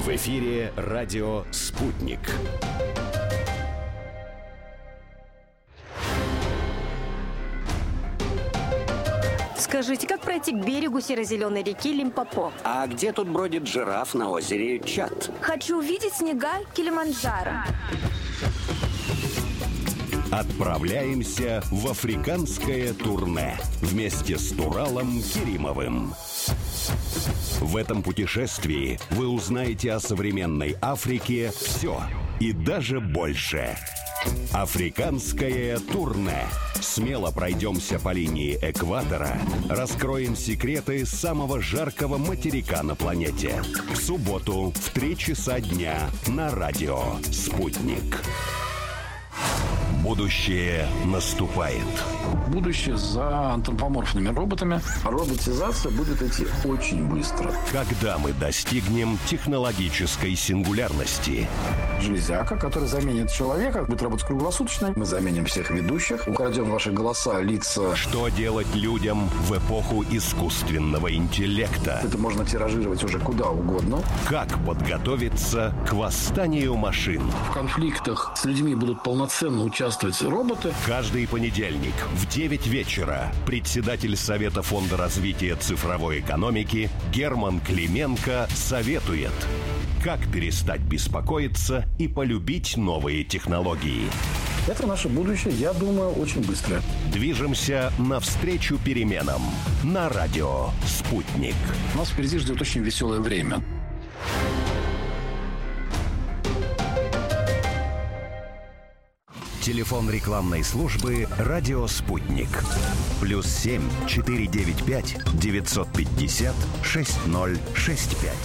В эфире радио «Спутник». Скажите, как пройти к берегу серо-зеленой реки Лимпопо? А где тут бродит жираф на озере Чад? Хочу увидеть снега Килиманджаро. Отправляемся в африканское турне вместе с Туралом Керимовым. В этом путешествии вы узнаете о современной Африке все и даже больше. Африканское турне. Смело пройдемся по линии экватора, раскроем секреты самого жаркого материка на планете. В субботу в 3 часа дня на радио «Спутник». Будущее наступает. Будущее за антропоморфными роботами. Роботизация будет идти очень быстро. Когда мы достигнем технологической сингулярности? Железяка, которая заменит человека, будет работать круглосуточно. Мы заменим всех ведущих, украдем ваши голоса, лица. Что делать людям в эпоху искусственного интеллекта? Это можно тиражировать уже куда угодно. Как подготовиться к восстанию машин? В конфликтах с людьми будут полноценно участвовать роботы. Каждый понедельник в 9 вечера председатель Совета Фонда развития цифровой экономики Герман Клименко советует, как перестать беспокоиться и полюбить новые технологии. Это наше будущее, я думаю, очень быстро. Движемся навстречу переменам на радио «Спутник». Нас впереди ждет очень веселое время. Телефон рекламной службы «Радио Спутник». +7 495 950 6065.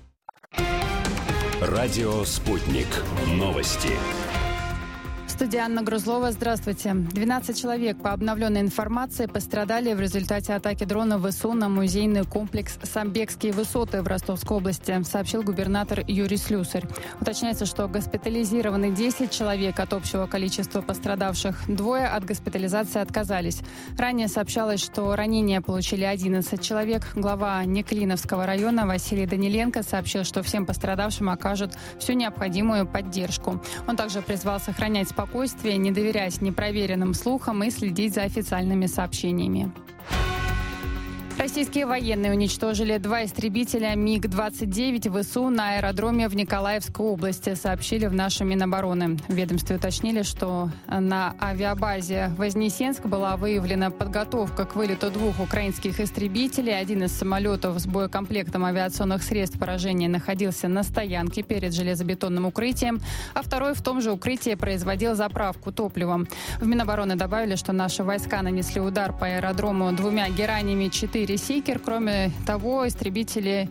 Радио Спутник. Новости. Студия Анна Грузлова. Здравствуйте. 12 человек, по обновленной информации, пострадали в результате атаки дрона ВСУ на музейный комплекс «Самбекские высоты» в Ростовской области, сообщил губернатор Юрий Слюсарь. Уточняется, что госпитализированы 10 человек от общего количества пострадавших. 2 от госпитализации отказались. Ранее сообщалось, что ранения получили 11 человек. Глава Неклиновского района Василий Даниленко сообщил, что всем пострадавшим окажут всю необходимую поддержку. Он также призвал сохранять спокойствие, не доверять непроверенным слухам и следить за официальными сообщениями. Российские военные уничтожили 2 истребителя МиГ-29 ВСУ на аэродроме в Николаевской области, сообщили в нашем Минобороны. В ведомстве уточнили, что на авиабазе Вознесенск была выявлена подготовка к вылету 2 украинских истребителей. Один из самолетов с боекомплектом авиационных средств поражения находился на стоянке перед железобетонным укрытием, а второй в том же укрытии производил заправку топливом. В Минобороны добавили, что наши войска нанесли удар по аэродрому 2 геранями 4 «Сикер». Кроме истребителей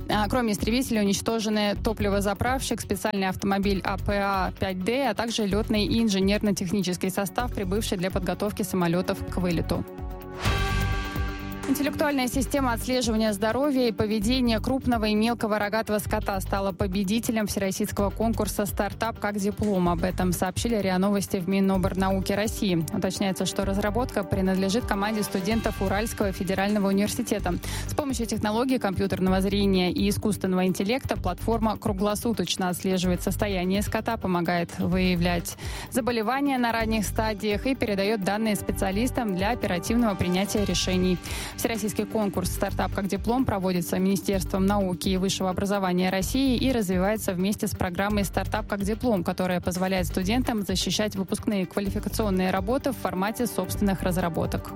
уничтожены топливозаправщик, специальный автомобиль АПА-5Д, а также летный и инженерно-технический состав, прибывший для подготовки самолетов к вылету. Интеллектуальная система отслеживания здоровья и поведения крупного и мелкого рогатого скота стала победителем всероссийского конкурса «Стартап как диплом». Об этом сообщили РИА Новости в Миноборнауки России. Уточняется, что разработка принадлежит команде студентов Уральского федерального университета. С помощью технологий компьютерного зрения и искусственного интеллекта платформа круглосуточно отслеживает состояние скота, помогает выявлять заболевания на ранних стадиях и передает данные специалистам для оперативного принятия решений. Всероссийский конкурс «Стартап как диплом» проводится Министерством науки и высшего образования России и развивается вместе с программой «Стартап как диплом», которая позволяет студентам защищать выпускные квалификационные работы в формате собственных разработок.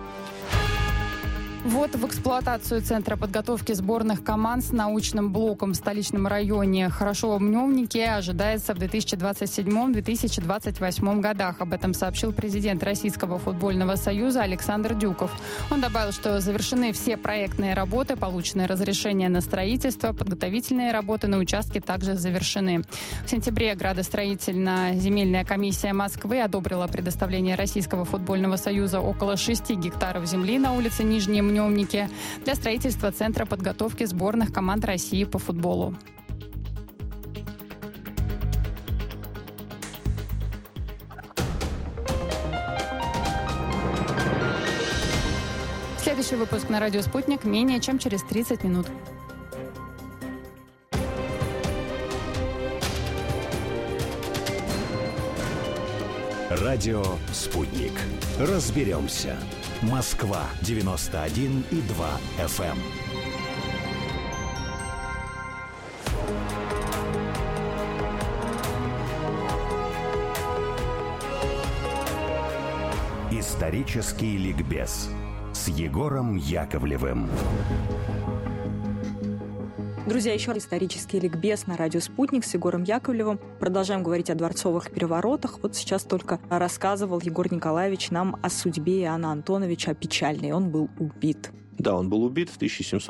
Ввод в эксплуатацию Центра подготовки сборных команд с научным блоком в столичном районе Хорошово-Мневнике ожидается в 2027-2028 годах. Об этом сообщил президент Российского футбольного союза Александр Дюков. Он добавил, что завершены все проектные работы, получены разрешения на строительство, подготовительные работы на участке также завершены. В сентябре градостроительно-земельная комиссия Москвы одобрила предоставление Российского футбольного союза около 6 гектаров земли на улице Нижнем Мневнике для строительства Центра подготовки сборных команд России по футболу. Следующий выпуск на радио «Спутник» менее чем через 30 минут. Радио «Спутник». Разберемся. Москва, 91,2 FM. Исторический ликбез с Егором Яковлевым. Друзья, еще раз исторический ликбез на радио «Спутник» с Егором Яковлевым. Продолжаем говорить о дворцовых переворотах. Вот сейчас только рассказывал Егор Николаевич нам о судьбе Иоанна Антоновича печальной. Он был убит. Да, он был убит в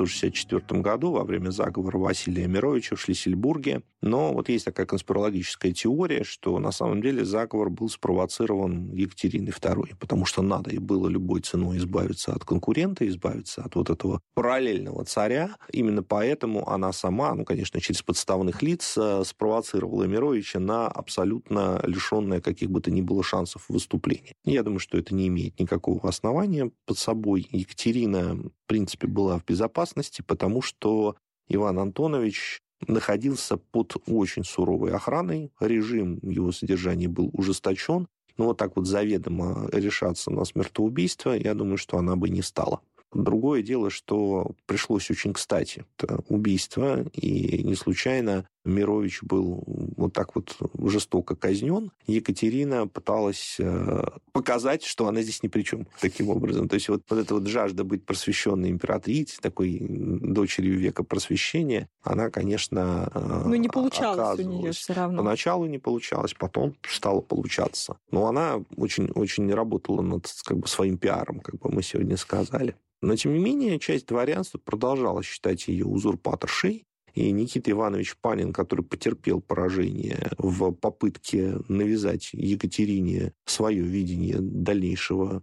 1764 году во время заговора Василия Мировича в Шлиссельбурге. Но вот есть такая конспирологическая теория, что на самом деле заговор был спровоцирован Екатериной II, потому что надо и было любой ценой избавиться от конкурента, избавиться от вот этого параллельного царя. Именно поэтому она сама, конечно, через подставных лиц спровоцировала Мировича на абсолютно лишенное каких бы то ни было шансов выступления. Я думаю, что это не имеет никакого основания под собой. Екатерина, в принципе, была в безопасности, потому что Иван Антонович находился под очень суровой охраной, режим его содержания был ужесточен, но вот так вот заведомо решаться на смертоубийство, я думаю, что она бы не стала. Другое дело, что пришлось очень кстати это убийство, и не случайно Мирович был вот так вот жестоко казнен. Екатерина пыталась показать, что она здесь ни при чем таким образом. То есть вот эта вот жажда быть просвещенной императрицей, такой дочерью века просвещения, она, конечно, не получалось у нее все равно. Поначалу не получалось, потом стало получаться. Но она очень работала над своим пиаром, как бы мы сегодня сказали. Но, тем не менее, часть дворянства продолжала считать ее узурпаторшей, и Никита Иванович Панин, который потерпел поражение в попытке навязать Екатерине свое видение дальнейшего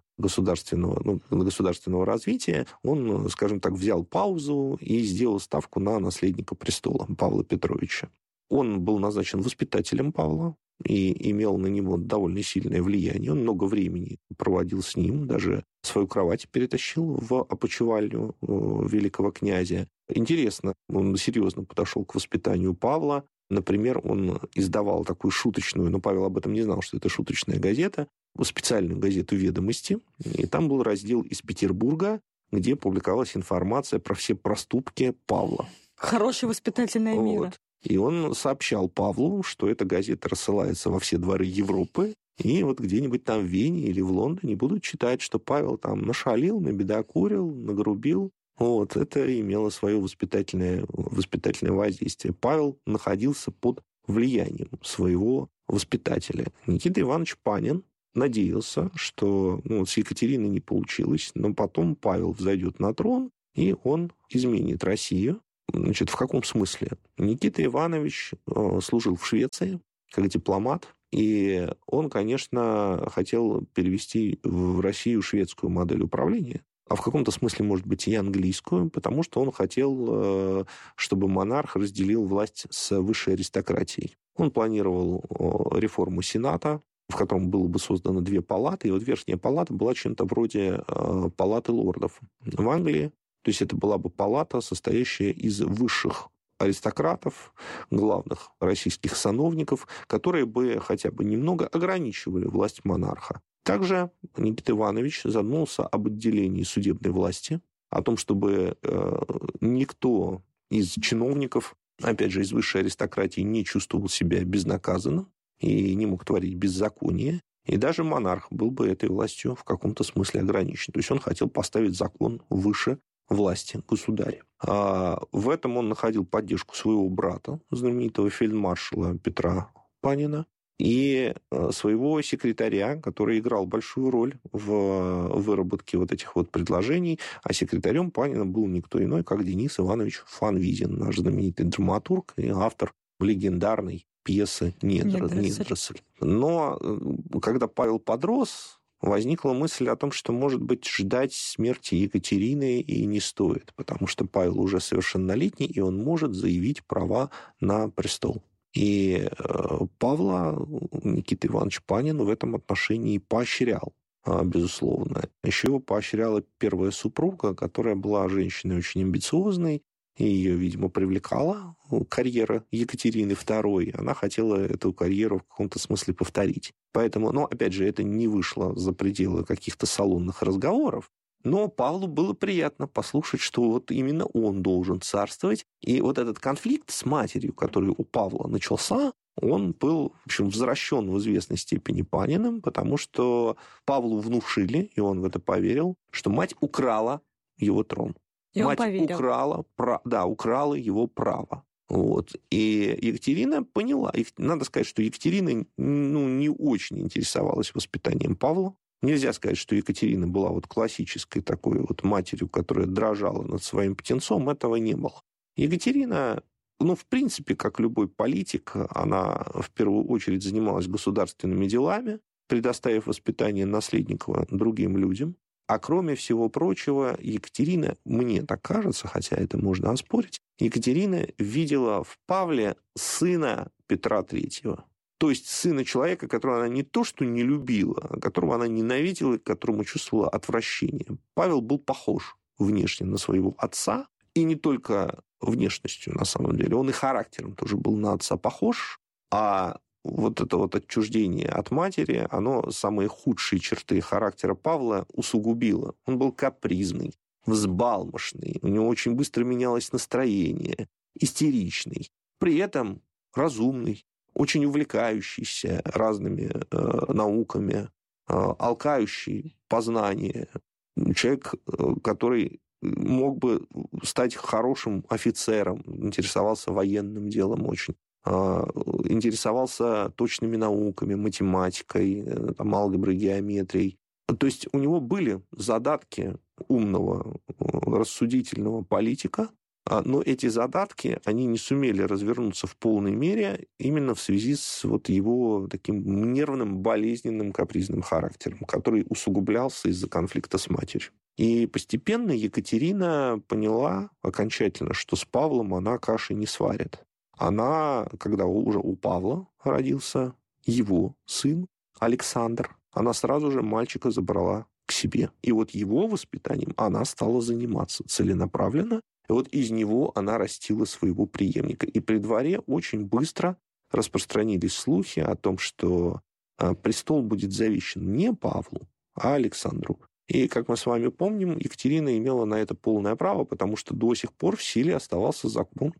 государственного развития, он, скажем так, взял паузу и сделал ставку на наследника престола Павла Петровича. Он был назначен воспитателем Павла и имел на него довольно сильное влияние. Он много времени проводил с ним, даже свою кровать перетащил в опочивальню великого князя. Интересно, он серьезно подошел к воспитанию Павла. Например, он издавал такую шуточную, но Павел об этом не знал, что это шуточная газета, специальную газету «Ведомости». И там был раздел из Петербурга, где публиковалась информация про все проступки Павла. Хорошая воспитательная мера. И он сообщал Павлу, что эта газета рассылается во все дворы Европы, и вот где-нибудь там в Вене или в Лондоне будут читать, что Павел там нашалил, набедокурил, нагрубил. Это имело свое воспитательное воздействие. Павел находился под влиянием своего воспитателя. Никита Иванович Панин надеялся, что с Екатериной не получилось, но потом Павел взойдет на трон, и он изменит Россию. В каком смысле? Никита Иванович служил в Швеции как дипломат, и он, конечно, хотел перевести в Россию шведскую модель управления, а в каком-то смысле, может быть, и английскую, потому что он хотел, чтобы монарх разделил власть с высшей аристократией. Он планировал реформу Сената, в котором было бы создано 2 палаты, и вот верхняя палата была чем-то вроде палаты лордов в Англии. То есть это была бы палата, состоящая из высших аристократов, главных российских сановников, которые бы хотя бы немного ограничивали власть монарха. Также Никита Иванович задумался об отделении судебной власти, о том, чтобы никто из чиновников, опять же, из высшей аристократии, не чувствовал себя безнаказанным и не мог творить беззаконие. И даже монарх был бы этой властью в каком-то смысле ограничен. То есть он хотел поставить закон выше власти государя. В этом он находил поддержку своего брата, знаменитого фельдмаршала Петра Панина, и своего секретаря, который играл большую роль в выработке вот этих вот предложений. А секретарем Панина был никто иной, как Денис Иванович Фанвизин, наш знаменитый драматург и автор легендарной пьесы «Недоросль». Но когда Павел подрос, возникла мысль о том, что, может быть, ждать смерти Екатерины и не стоит, потому что Павел уже совершеннолетний, и он может заявить права на престол. И Павла Никита Иванович Панин в этом отношении поощрял, безусловно. Еще его поощряла первая супруга, которая была женщиной очень амбициозной, и ее, видимо, привлекала карьера Екатерины II. Она хотела эту карьеру в каком-то смысле повторить. Поэтому, опять же, это не вышло за пределы каких-то салонных разговоров. Но Павлу было приятно послушать, что вот именно он должен царствовать. И вот этот конфликт с матерью, который у Павла начался, он был, в общем, возвращен в известной степени Паниным, потому что Павлу внушили, и он в это поверил, что мать украла его трон. И мать он поверил. украла его право. Вот. И Екатерина поняла. Надо сказать, что Екатерина не очень интересовалась воспитанием Павла. Нельзя сказать, что Екатерина была вот классической такой вот матерью, которая дрожала над своим птенцом. Этого не было. Екатерина, в принципе, как любой политик, она в первую очередь занималась государственными делами, предоставив воспитание наследника другим людям. А кроме всего прочего, Екатерина, мне так кажется, хотя это можно оспорить, Екатерина видела в Павле сына Петра III. То есть сына человека, которого она не то что не любила, а которого она ненавидела, к которому чувствовала отвращение. Павел был похож внешне на своего отца, и не только внешностью, на самом деле. Он и характером тоже был на отца похож, а вот это вот отчуждение от матери, оно самые худшие черты характера Павла усугубило. Он был капризный, взбалмошный, у него очень быстро менялось настроение, истеричный, при этом разумный, очень увлекающийся разными науками, алкающий познание. Человек, который мог бы стать хорошим офицером, интересовался военным делом очень, интересовался точными науками, математикой, алгеброй, геометрией. То есть у него были задатки умного, рассудительного политика, но эти задатки, они не сумели развернуться в полной мере именно в связи с вот его таким нервным, болезненным, капризным характером, который усугублялся из-за конфликта с матерью. И постепенно Екатерина поняла окончательно, что с Павлом она каши не сварит. Она, когда уже у Павла родился его сын Александр, она сразу же мальчика забрала к себе. И вот его воспитанием она стала заниматься целенаправленно. И вот из него она растила своего преемника. И при дворе очень быстро распространились слухи о том, что престол будет завещен не Павлу, а Александру. И, как мы с вами помним, Екатерина имела на это полное право, потому что до сих пор в силе оставался закон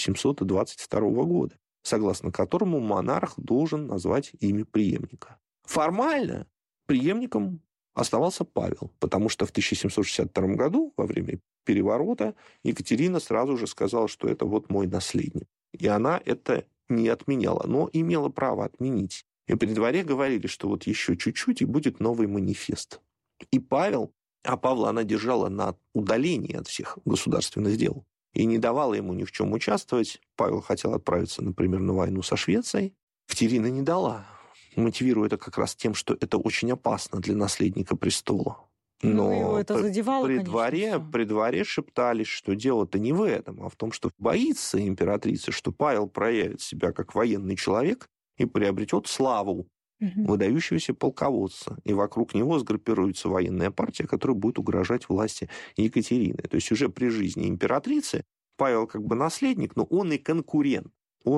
1722 года, согласно которому монарх должен назвать имя преемника. Формально преемником оставался Павел, потому что в 1762 году, во время переворота, Екатерина сразу же сказала, что это вот мой наследник. И она это не отменяла, но имела право отменить. И при дворе говорили, что вот еще чуть-чуть, и будет новый манифест. И Павла она держала на удалении от всех государственных дел и не давала ему ни в чем участвовать. Павел хотел отправиться, например, на войну со Швецией. Екатерина не дала, мотивируя это как раз тем, что это очень опасно для наследника престола. Но это задевало, при дворе шептались, что дело-то не в этом, а в том, что боится императрица, что Павел проявит себя как военный человек и приобретет славу выдающегося полководца. И вокруг него сгруппируется военная партия, которая будет угрожать власти Екатерины. То есть уже при жизни императрицы Павел как бы наследник, но он и конкурент.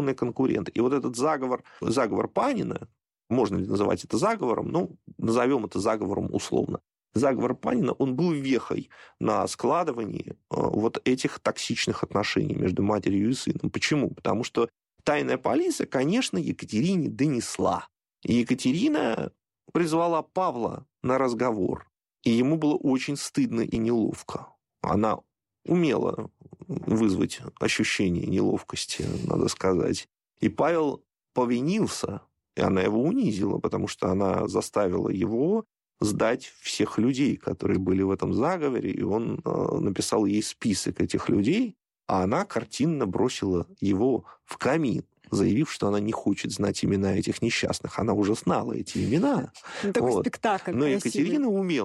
И вот этот заговор Панина, можно ли называть это заговором? Назовем это заговором условно. Заговор Панина, он был вехой на складывании вот этих токсичных отношений между матерью и сыном. Почему? Потому что тайная полиция, конечно, Екатерине донесла. И Екатерина призвала Павла на разговор. И ему было очень стыдно и неловко. Она умела вызвать ощущение неловкости, надо сказать. И Павел повинился, и она его унизила, потому что она заставила его сдать всех людей, которые были в этом заговоре, и он написал ей список этих людей, а она картинно бросила его в камин, заявив, что она не хочет знать имена этих несчастных. Она уже знала эти имена. Такой спектакль. Но Екатерина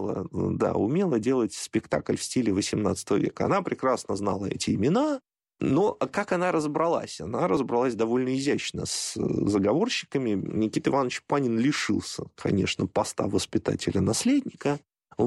умела делать спектакль в стиле XVIII века. Она прекрасно знала эти имена, но как она разобралась? Она разобралась довольно изящно с заговорщиками. Никита Иванович Панин лишился, конечно, поста воспитателя-наследника,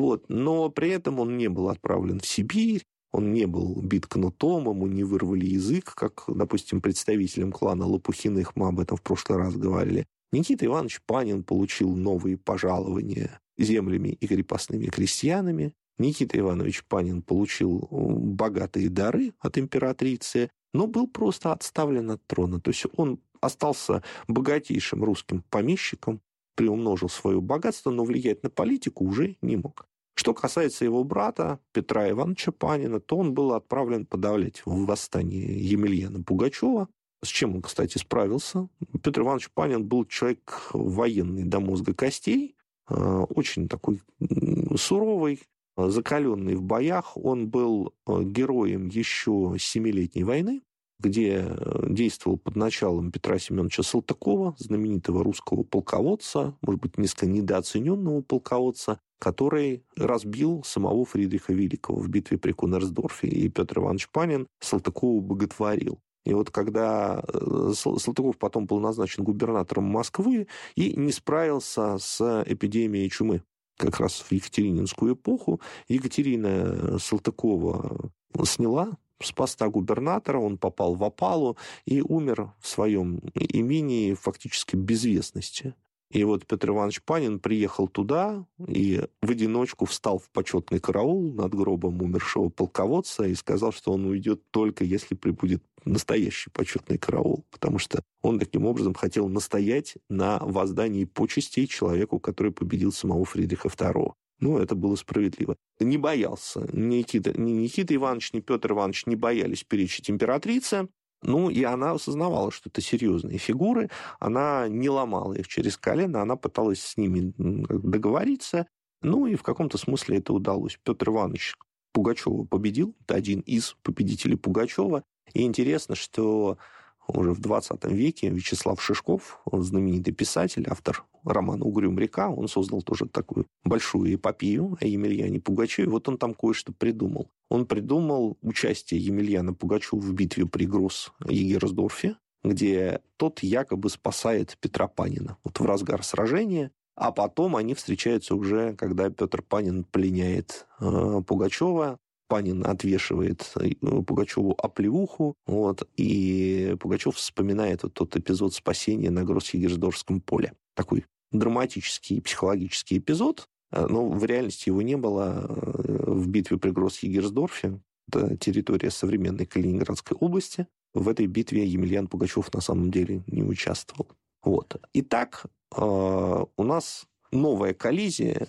но при этом он не был отправлен в Сибирь, он не был бит кнутом, ему не вырвали язык, как, допустим, представителям клана Лопухиных, мы об этом в прошлый раз говорили. Никита Иванович Панин получил новые пожалования землями и крепостными крестьянами. Никита Иванович Панин получил богатые дары от императрицы, но был просто отставлен от трона. То есть он остался богатейшим русским помещиком, приумножил свое богатство, но влиять на политику уже не мог. Что касается его брата Петра Ивановича Панина, то он был отправлен подавлять восстание Емельяна Пугачева, с чем он, кстати, справился. Петр Иванович Панин был человек военный до мозга костей, очень такой суровый, закаленный в боях. Он был героем еще Семилетней войны, где действовал под началом Петра Семеновича Салтыкова, знаменитого русского полководца, может быть, несколько недооцененного полководца, который разбил самого Фридриха Великого в битве при Кунерсдорфе. И Петр Иванович Панин Салтыкова боготворил. И вот когда Салтыков потом был назначен губернатором Москвы и не справился с эпидемией чумы, как раз в Екатерининскую эпоху, Екатерина Салтыкова сняла с поста губернатора, он попал в опалу и умер в своем имении фактически без вестности. И вот Петр Иванович Панин приехал туда и в одиночку встал в почетный караул над гробом умершего полководца и сказал, что он уйдет только если прибудет настоящий почетный караул, потому что он таким образом хотел настоять на воздании почестей человеку, который победил самого Фридриха II. Ну, это было справедливо. Не боялся ни Никита Иванович, ни Петр Иванович не боялись перечить императрице. Ну, и она осознавала, что это серьезные фигуры, она не ломала их через колено, она пыталась с ними договориться, ну, и в каком-то смысле это удалось. Петр Иванович Пугачева победил, это один из победителей Пугачева, и интересно, что уже в 20 веке Вячеслав Шишков, он знаменитый писатель, автор романа «Угрюм река», он создал тоже такую большую эпопею о Емельяне Пугачеве. Вот он там кое-что придумал. Он придумал участие Емельяна Пугачева в битве при Гросс-Егерсдорфе, где тот якобы спасает Петра Панина вот в разгар сражения, а потом они встречаются уже, когда Петр Панин пленяет Пугачева. Панин отвешивает Пугачеву оплеуху, вот, и Пугачев вспоминает вот тот эпизод спасения на Гросс-Егерсдорфском поле. Такой драматический, психологический эпизод, но в реальности его не было в битве при Гросс-Егерсдорфе. Это территория современной Калининградской области. В этой битве Емельян Пугачев на самом деле не участвовал. Вот. Итак, у нас новая коллизия,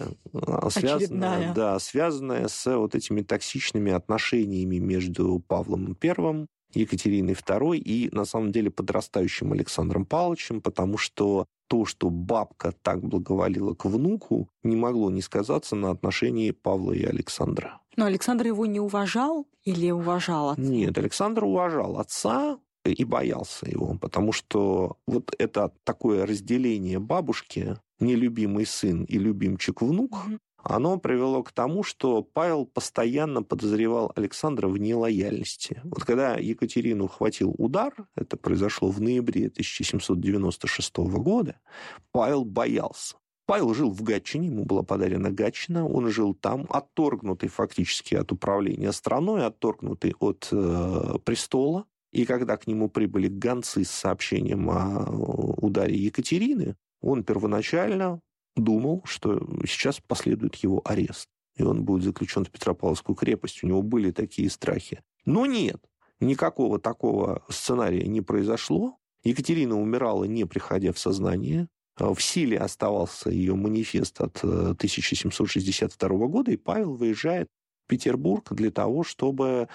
связанная с вот этими токсичными отношениями между Павлом I, Екатериной II и, на самом деле, подрастающим Александром Павловичем, потому что то, что бабка так благоволила к внуку, не могло не сказаться на отношении Павла и Александра. Но Александр его не уважал или уважал отца? Нет, Александр уважал отца и боялся его, потому что вот это такое разделение бабушки, нелюбимый сын и любимчик внук, оно привело к тому, что Павел постоянно подозревал Александра в нелояльности. Вот когда Екатерину хватил удар, это произошло в ноябре 1796 года, Павел боялся. Павел жил в Гатчине, ему была подарена Гатчина, он жил там, отторгнутый фактически от управления страной, отторгнутый от престола. И когда к нему прибыли гонцы с сообщением о ударе Екатерины, он первоначально думал, что сейчас последует его арест, и он будет заключен в Петропавловскую крепость. У него были такие страхи. Но нет, никакого такого сценария не произошло. Екатерина умирала, не приходя в сознание. В силе оставался ее манифест от 1762 года, и Павел выезжает в Петербург для того, чтобы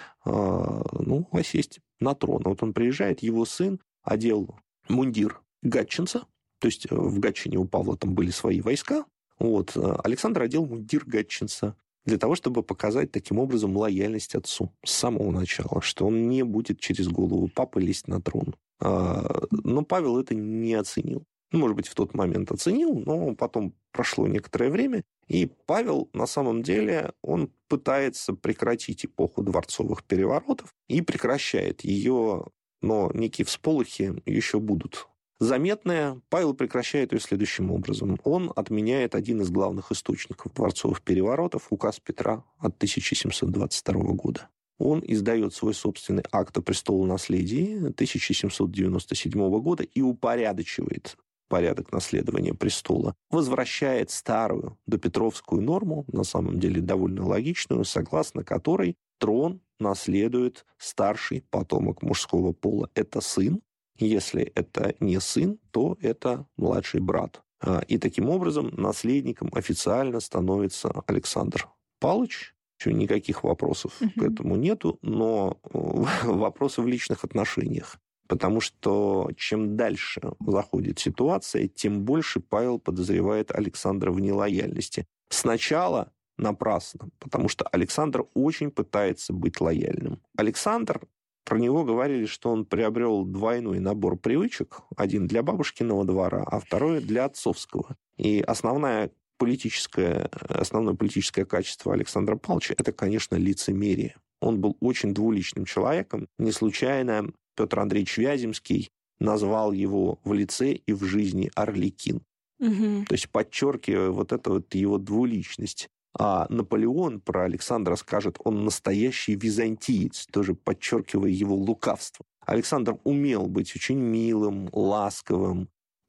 осесть на трон. Вот он приезжает, его сын одел мундир гатчинца, то есть в Гатчине у Павла там были свои войска. Вот. Александр одел мундир гатчинца для того, чтобы показать таким образом лояльность отцу с самого начала, что он не будет через голову папы лезть на трон. Но Павел это не оценил. Может быть, в тот момент оценил, но потом прошло некоторое время, и Павел, на самом деле, он пытается прекратить эпоху дворцовых переворотов и прекращает ее, но некие всполохи еще будут заметные. Павел прекращает ее следующим образом. Он отменяет один из главных источников дворцовых переворотов, указ Петра от 1722 года. Он издает свой собственный акт о престолонаследии 1797 года и упорядочивает порядок наследования престола, возвращает старую допетровскую норму, на самом деле довольно логичную, согласно которой трон наследует старший потомок мужского пола. Это сын. Если это не сын, то это младший брат. И таким образом наследником официально становится Александр Павлович. Никаких вопросов к этому нету, но вопросы в личных отношениях. Потому что чем дальше заходит ситуация, тем больше Павел подозревает Александра в нелояльности. Сначала напрасно, потому что Александр очень пытается быть лояльным. Александр, про него говорили, что он приобрел двойной набор привычек. Один для бабушкиного двора, а второй для отцовского. И основное политическое качество Александра Павловича – это, конечно, лицемерие. Он был очень двуличным человеком. Не случайно Петр Андреевич Вяземский назвал его в лице и в жизни Арлекин. То есть подчеркивая вот эту вот его двуличность. А Наполеон про Александра скажет, он настоящий византиец, тоже подчеркивая его лукавство. Александр умел быть очень милым, ласковым,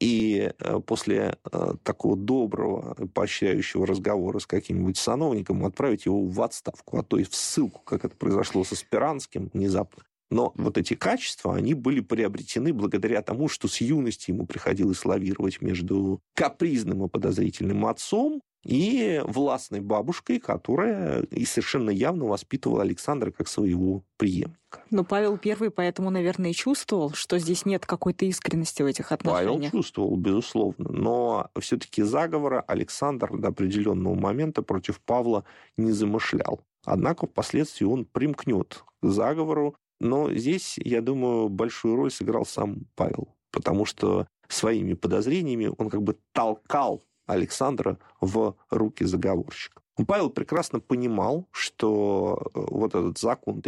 и после такого доброго, поощряющего разговора с каким-нибудь сановником отправить его в отставку, а то и в ссылку, как это произошло со Спиранским внезапно. Но вот эти качества, они были приобретены благодаря тому, что с юности ему приходилось лавировать между капризным и подозрительным отцом и властной бабушкой, которая и совершенно явно воспитывала Александра как своего преемника. Но Павел I поэтому, наверное, и чувствовал, что здесь нет какой-то искренности в этих отношениях. Павел чувствовал, безусловно. Но все-таки заговора Александр до определенного момента против Павла не замышлял. Однако впоследствии он примкнет к заговору. Но здесь, я думаю, большую роль сыграл сам Павел, потому что своими подозрениями он как бы толкал Александра в руки заговорщика. Павел прекрасно понимал, что вот этот закон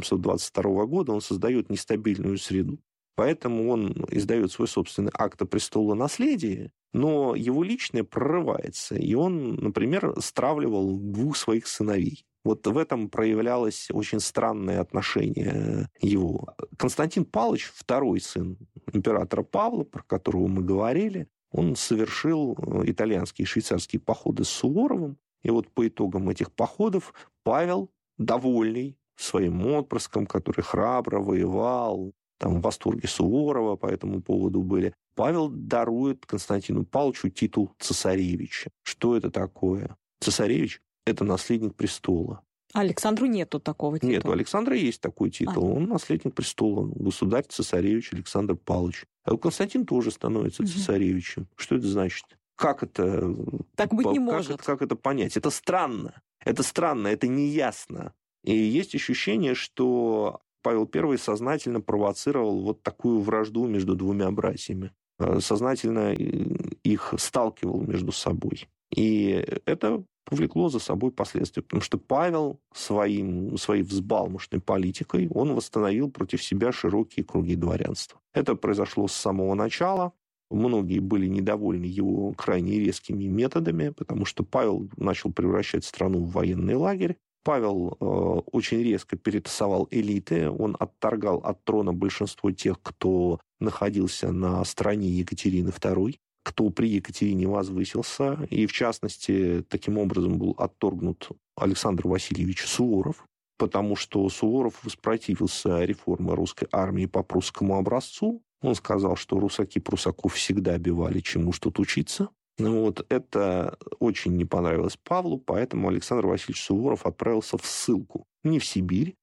1722 года, он создает нестабильную среду. Поэтому он издает свой собственный акт о престолонаследии, но его личное прорывается. И он, например, стравливал двух своих сыновей. Вот в этом проявлялось очень странное отношение его. Константин Павлович, второй сын императора Павла, про которого мы говорили, он совершил итальянские и швейцарские походы с Суворовым. И вот по итогам этих походов Павел, довольный своим отпрыском, который храбро воевал, там в восторге Суворова по этому поводу были, Павел дарует Константину Павловичу титул цесаревича. Что это такое? Цесаревич – это наследник престола. А Александру нету такого титула? Нет, у Александра есть такой титул. Он наследник престола. Государь-цесаревич Александр Павлович. А Константин тоже становится цесаревичем. Что это значит? Как это... Так быть не может. Как это понять? Это странно. Это неясно. И есть ощущение, что Павел I сознательно провоцировал вот такую вражду между двумя братьями. Сознательно их сталкивал между собой. И это повлекло за собой последствия, потому что Павел своей взбалмошной политикой он восстановил против себя широкие круги дворянства. Это произошло с самого начала. Многие были недовольны его крайне резкими методами, потому что Павел начал превращать страну в военный лагерь. Павел очень резко перетасовал элиты, он отторгал от трона большинство тех, кто находился на стороне Екатерины II, кто при Екатерине возвысился, и, в частности, таким образом был отторгнут Александр Васильевич Суворов, потому что Суворов воспротивился реформе русской армии по прусскому образцу. Он сказал, что русаки прусаков всегда бивали, чему ж тут учиться. Вот это очень не понравилось Павлу, поэтому Александр Васильевич Суворов отправился в ссылку. Не в Сибирь,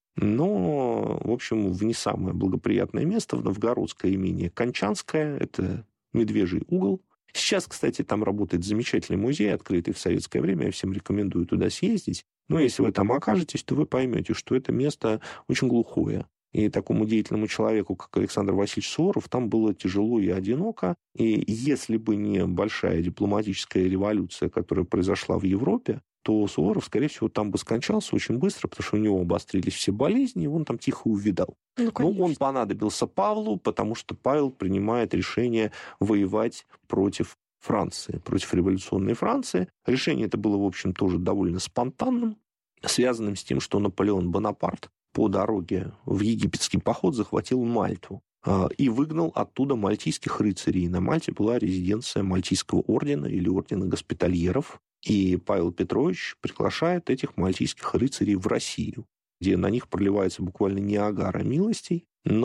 но, в общем, в не самое благоприятное место, в новгородское имение Кончанское, это Медвежий угол. Сейчас, кстати, там работает замечательный музей, открытый в советское время, я всем рекомендую туда съездить. Но если вы там окажетесь, то вы поймете, что это место очень глухое. И такому деятельному человеку, как Александр Васильевич Суворов, там было тяжело и одиноко. И если бы не большая дипломатическая революция, которая произошла в Европе, то Суворов, скорее всего, там бы скончался очень быстро, потому что у него обострились все болезни, и он там тихо увядал. Но он понадобился Павлу, потому что Павел принимает решение воевать против Франции, против революционной Франции. Решение это было, в общем, тоже довольно спонтанным, связанным с тем, что Наполеон Бонапарт по дороге в египетский поход захватил Мальту и выгнал оттуда мальтийских рыцарей. На Мальте была резиденция Мальтийского ордена или ордена госпитальеров. И Павел Петрович приглашает этих мальтийских рыцарей в Россию, где на них проливается буквально Ниагара милостей.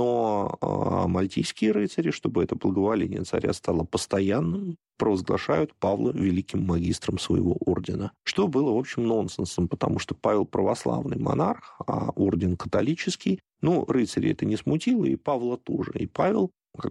Но мальтийские рыцари, чтобы это благоволение царя стало постоянным, провозглашают Павла великим магистром своего ордена. Что было, в общем, нонсенсом, потому что Павел православный монарх, а орден католический. Рыцари это не смутило, и Павла тоже. И Павел,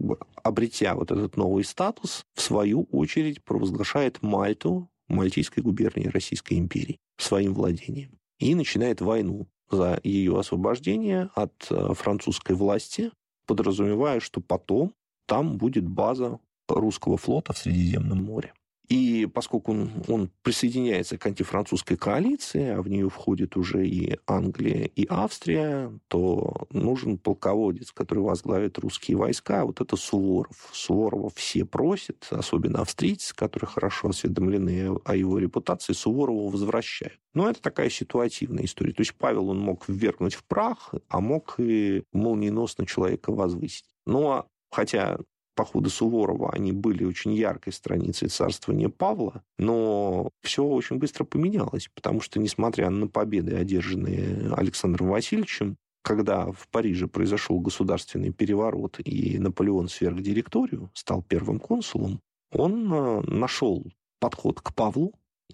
обретя вот этот новый статус, в свою очередь провозглашает Мальту, Мальтийской губернии Российской империи, своим владением. И начинает войну за ее освобождение от французской власти, подразумевая, что потом там будет база русского флота в Средиземном море. И поскольку он присоединяется к антифранцузской коалиции, а в нее входит уже и Англия, и Австрия, то нужен полководец, который возглавит русские войска. Вот это Суворов. Суворова все просят, особенно австрийцы, которые хорошо осведомлены о его репутации, Суворова возвращают. Но это такая ситуативная история. То есть Павел он мог ввергнуть в прах, а мог и молниеносно человека возвысить. Хотя походы Суворова, они были очень яркой страницей царствования Павла, но все очень быстро поменялось, потому что, несмотря на победы, одержанные Александром Васильевичем, когда в Париже произошел государственный переворот и Наполеон сверг директорию, стал первым консулом, он нашел подход к Павлу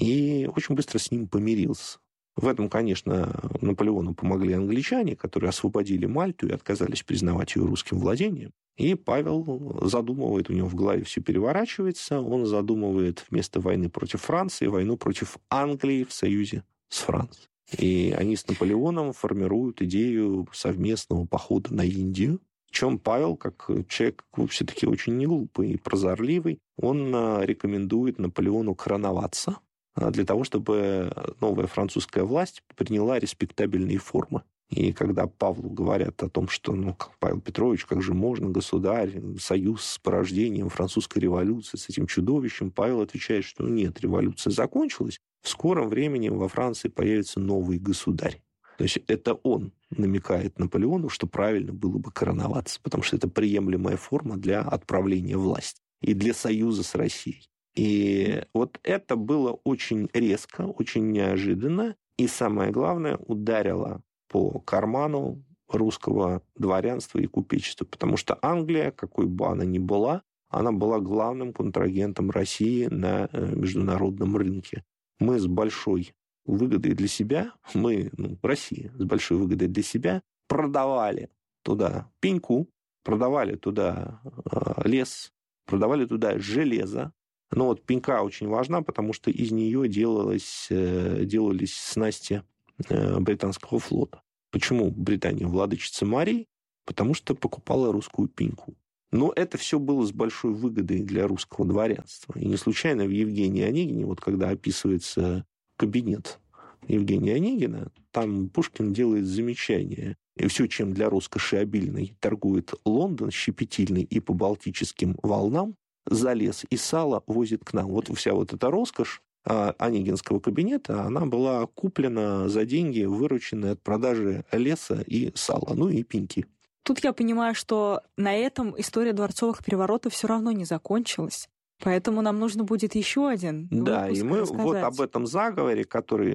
и очень быстро с ним помирился. В этом, конечно, Наполеону помогли англичане, которые освободили Мальту и отказались признавать ее русским владением. И Павел задумывает, у него в голове все переворачивается, он задумывает вместо войны против Франции войну против Англии в союзе с Францией. И они с Наполеоном формируют идею совместного похода на Индию. Причем Павел, как человек все-таки очень неглупый и прозорливый, он рекомендует Наполеону короноваться для того, чтобы новая французская власть приняла респектабельные формы. И когда Павлу говорят о том, что, Павел Петрович, как же можно, государь, союз с порождением французской революции, с этим чудовищем, Павел отвечает, что нет, революция закончилась, в скором времени во Франции появится новый государь. То есть это он намекает Наполеону, что правильно было бы короноваться, потому что это приемлемая форма для отправления власти и для союза с Россией. И вот это было очень резко, очень неожиданно, и самое главное, ударило по карману русского дворянства и купечества, потому что Англия, какой бы она ни была, она была главным контрагентом России на международном рынке. Мы с большой выгодой для себя, Россия с большой выгодой для себя продавали туда пеньку, продавали туда лес, продавали туда железо. Но вот пенька очень важна, потому что из нее делались снасти британского флота. Почему Британия владычица морей? Потому что покупала русскую пеньку. Но это все было с большой выгодой для русского дворянства. И не случайно в Евгении Онегине, вот когда описывается кабинет Евгения Онегина, там Пушкин делает замечание. И все, чем для роскоши обильной торгует Лондон, щепетильный и по Балтическим волнам, за лес и сало возит к нам. Вот вся вот эта роскошь Онегинского кабинета, она была куплена за деньги, вырученные от продажи леса и сала, и пеньки. Тут я понимаю, что на этом история дворцовых переворотов все равно не закончилась. Поэтому нам нужно будет еще один выпуск и мы рассказать. вот об этом заговоре, который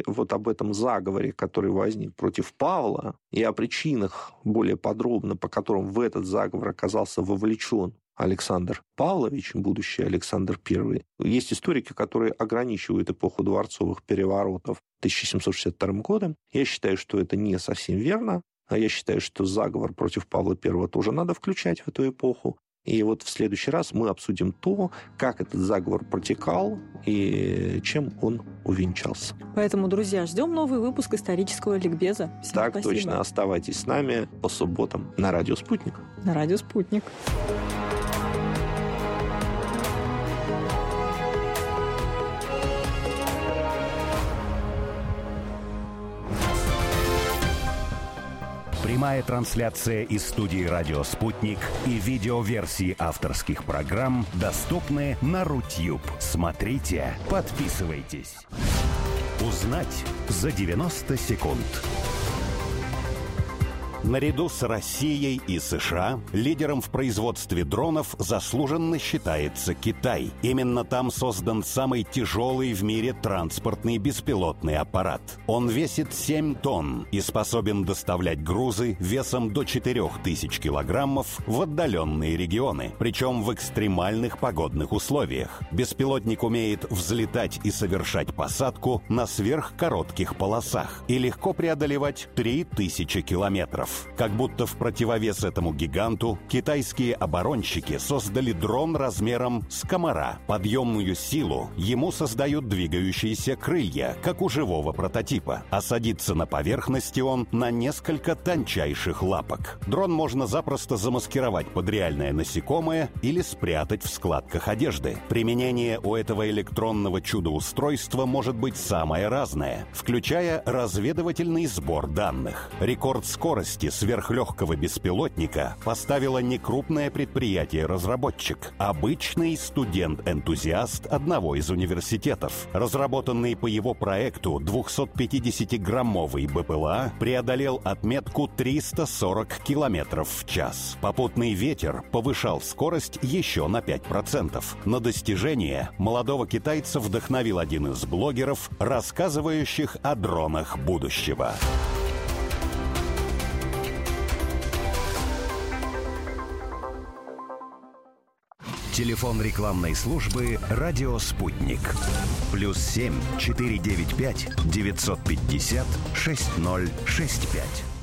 возник против Павла, и о причинах более подробно, по которым в этот заговор оказался вовлечен Александр Павлович, будущий Александр I. Есть историки, которые ограничивают эпоху дворцовых переворотов 1762 годом. Я считаю, что это не совсем верно. Я считаю, что заговор против Павла I тоже надо включать в эту эпоху. И вот в следующий раз мы обсудим то, как этот заговор протекал и чем он увенчался. Поэтому, друзья, ждем новый выпуск исторического ликбеза. Всем так спасибо. Точно. Оставайтесь с нами по субботам на Радио Спутник. На Радио Спутник. Прямая трансляция из студии «Радио Спутник» и видеоверсии авторских программ доступны на Рутьюб. Смотрите, подписывайтесь. Узнать за 90 секунд. Наряду с Россией и США лидером в производстве дронов заслуженно считается Китай. Именно там создан самый тяжелый в мире транспортный беспилотный аппарат. Он весит 7 тонн и способен доставлять грузы весом до 4000 килограммов в отдаленные регионы, причем в экстремальных погодных условиях. Беспилотник умеет взлетать и совершать посадку на сверхкоротких полосах и легко преодолевать 3000 километров. Как будто в противовес этому гиганту китайские оборонщики создали дрон размером с комара. Подъемную силу ему создают двигающиеся крылья, как у живого прототипа, а садится на поверхности он на несколько тончайших лапок. Дрон можно запросто замаскировать под реальное насекомое или спрятать в складках одежды. Применение у этого электронного чудо-устройства может быть самое разное, включая разведывательный сбор данных. Рекорд скорости сверхлегкого беспилотника поставило не крупное предприятие-разработчик, обычный студент-энтузиаст одного из университетов. Разработанный по его проекту 250-граммовый БПЛА преодолел отметку 340 километров в час. Попутный ветер повышал скорость еще на 5%. На достижение молодого китайца вдохновил один из блогеров, рассказывающих о дронах будущего. Телефон рекламной службы «Радио Спутник». +7 495 950 6065.